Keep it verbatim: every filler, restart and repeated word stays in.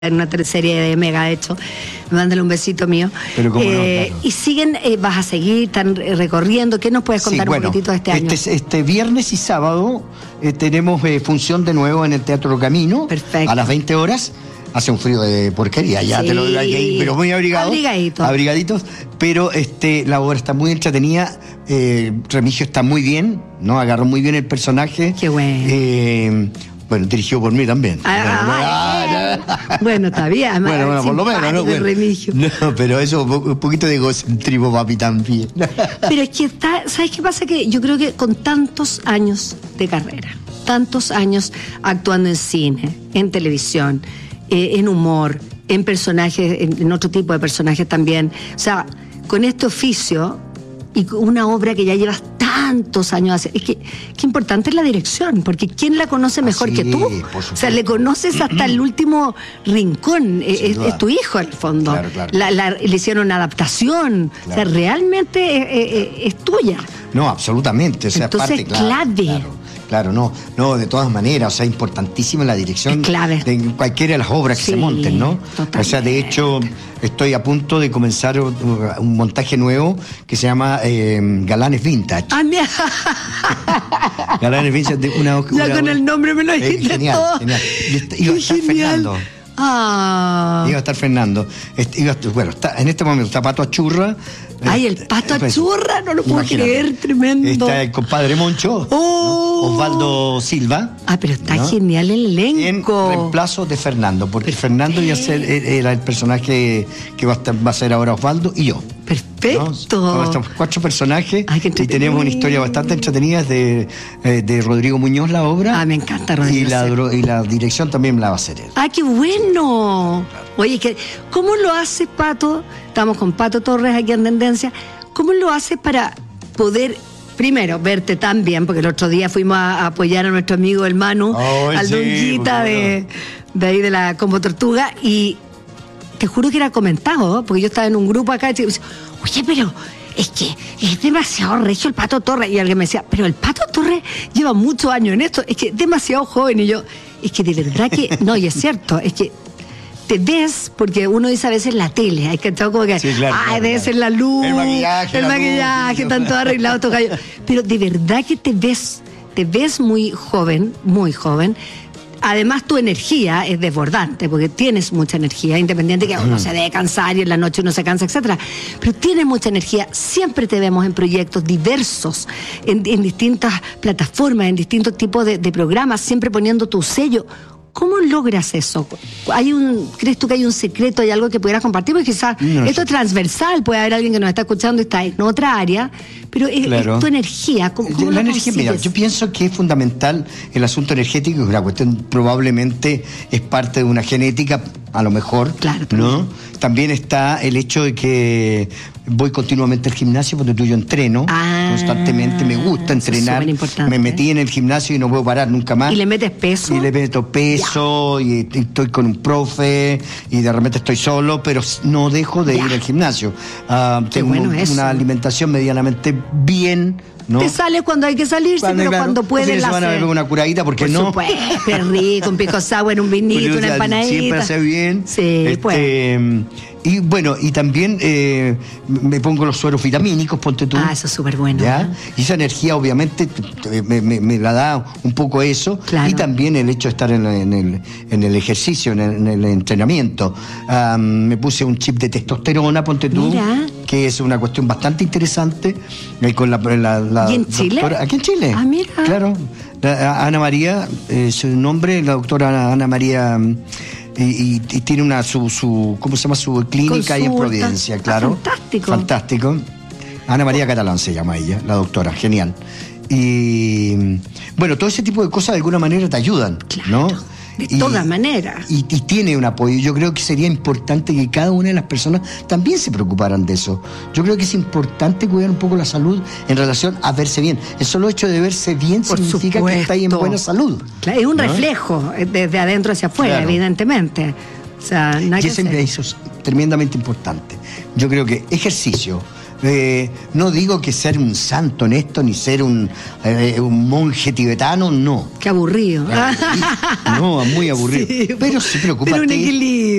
en una teleserie de Mega, de hecho, mándale un besito mío. Pero cómo eh, no, claro. Y siguen, eh, vas a seguir, están recorriendo. ¿Qué nos puedes contar sí, bueno, un poquitito de este año? Este, este viernes y sábado eh, tenemos eh, función de nuevo en el Teatro Camino. Perfecto. A las veinte horas. Hace un frío de porquería, ya sí, te lo digo ahí, pero muy abrigado. Abrigadito. Abrigaditos. Pero este, la obra está muy entretenida. Eh, Remigio está muy bien, ¿no? Agarró muy bien el personaje. Qué bueno. Eh, Bueno, dirigido por mí también. Ah, ah, bueno, está bien. Bueno, bueno, por lo menos, ¿no? Bueno, no, pero eso, un poquito de egocentrismo para mí también. Pero es que está, ¿sabes qué pasa? Que yo creo que con tantos años de carrera, tantos años actuando en cine, en televisión, eh, en humor, en personajes, en, en otro tipo de personajes también, o sea, con este oficio y con una obra que ya llevas tantos años hace, es que qué importante es la dirección, porque ¿quién la conoce mejor Así, que tú? O sea, le conoces hasta el último rincón, es, es tu hijo en el fondo. Claro, claro. La, la, le hicieron una adaptación, claro. O sea, realmente es, es, es tuya. No, absolutamente, o sea, entonces parte, claro, clave. Claro. Claro, no, no, de todas maneras, o sea, importantísima la dirección es clave. De cualquiera de las obras que sí, se monten, ¿no? Totalmente. O sea, de hecho, estoy a punto de comenzar un montaje nuevo que se llama eh, Galanes Vintage. Ah, mira. Galanes Vintage, de una, una ya con el nombre me lo dijiste eh, genial, todo. Genial. Y iba a estar genial. Fernando. Ah. Iba a estar Fernando. Este, iba a, bueno, está, en este momento está Pato Achurra. Ay, el Pato Achurra, no lo puedo Imagínate. creer, tremendo. Está el compadre Moncho, oh. ¿no? Osvaldo Silva. Ah, pero está ¿no? genial el elenco. En reemplazo de Fernando, porque Perfecto. Fernando iba a ser, era el personaje que va a, estar, va a ser ahora Osvaldo y yo. Perfecto. ¿no? Estamos cuatro personajes. Ay, y tenemos una historia bastante entretenida de, de Rodrigo Muñoz, la obra. Ah, me encanta Rodrigo. Y la, y la dirección también la va a hacer él. Ah, qué bueno. Oye, ¿cómo lo hace Pato? Estamos con Pato Torres aquí en Tendencia. ¿Cómo lo haces para poder, primero, verte tan bien? Porque el otro día fuimos a apoyar a nuestro amigo el Manu, oh, al sí, Donguita de, de ahí de la Combo Tortuga, y te juro que era comentado, porque yo estaba en un grupo acá y te decía, oye, pero es que es demasiado regio el Pato Torres. Y alguien me decía, pero el Pato Torres lleva muchos años en esto, es que es demasiado joven. Y yo, es que de verdad que, no, y es cierto, es que te ves, porque uno dice a veces la tele, hay que todo como que, sí, claro, ay, claro, debe claro. ser la luz, el maquillaje, el maquillaje, luz, tanto arreglado, todo gallo. Pero de verdad que te ves, te ves muy joven, muy joven. Además, tu energía es desbordante, porque tienes mucha energía, independiente que uno se debe cansar y en la noche uno se cansa, etcétera. Pero tienes mucha energía. Siempre te vemos en proyectos diversos, en, en distintas plataformas, en distintos tipos de, de programas, siempre poniendo tu sello. ¿Cómo logras eso? ¿Hay un, ¿Crees tú que hay un secreto, hay algo que pudieras compartir? Porque quizás no, esto es transversal, puede haber alguien que nos está escuchando y está en otra área, pero es, claro. es tu energía. ¿Cómo, cómo la lo energía, mira, yo pienso que es fundamental el asunto energético, que la cuestión probablemente es parte de una genética, a lo mejor, claro, ¿no? También está el hecho de que voy continuamente al gimnasio, porque tú yo entreno ah, constantemente, me gusta entrenar, me metí en el gimnasio y no puedo parar nunca más. ¿Y le metes peso? Y le meto peso, ya. y estoy con un profe, y de repente estoy solo, pero no dejo de ya. ir al gimnasio. Uh, tengo bueno una eso. alimentación medianamente bien, ¿no? Te sale cuando hay que salirse, cuando, pero claro, cuando puedes la van a beber una curadita, porque por no. Supuesto, rico, un pico sour, un vinito, pues, una empanadita. Siempre hace bien. Sí, este, pues. Y bueno, y también eh, me pongo los sueros vitamínicos, ponte tú. Ah, eso es súper bueno. ¿Ya? ¿eh? Y esa energía, obviamente, me, me, me la da un poco eso. Claro. Y también el hecho de estar en, en, el, en el ejercicio, en el, en el entrenamiento. Um, me puse un chip de testosterona, ponte tú. Mira. Que es una cuestión bastante interesante. Eh, con la, la, la ¿Y en doctora, Chile? Aquí en Chile. Ah, mira. Claro. La, Ana María, eh, su nombre, la doctora Ana María. Y, y, y tiene una su, su ¿cómo se llama? Su clínica Consulta. Ahí en Providencia, claro. Ah, fantástico. Fantástico. Ana María Catalán se llama ella, la doctora, genial. Y bueno, todo ese tipo de cosas de alguna manera te ayudan, claro, ¿no? De y, todas maneras. Y, y tiene un apoyo. Yo creo que sería importante que cada una de las personas también se preocuparan de eso. Yo creo que es importante cuidar un poco la salud en relación a verse bien. El solo hecho de verse bien Por significa supuesto. que está ahí en buena salud. Claro, es un ¿no? reflejo desde adentro hacia afuera, claro. evidentemente. O sea, nada y que ese eso es tremendamente importante. Yo creo que ejercicio, Eh, no digo que ser un santo en esto, ni ser un, eh, un monje tibetano, no. Qué aburrido. No, muy aburrido. Sí, pero sí, preocúpate. Pero un equilibrio.